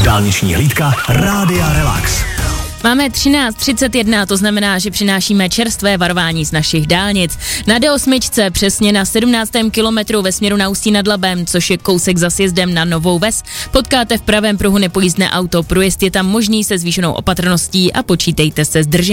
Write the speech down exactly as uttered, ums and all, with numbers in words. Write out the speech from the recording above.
Dálniční hlídka Rádia Relax. Máme třináct třicet jedna, to znamená, že přinášíme čerstvé varování z našich dálnic. Na D osm přesně na sedmnáctém kilometru ve směru na Ústí nad Labem, což je kousek za sjezdem na Novou Ves, potkáte v pravém pruhu nepojízdné auto. Průjezd je tam možný se zvýšenou opatrností a počítejte se s držením.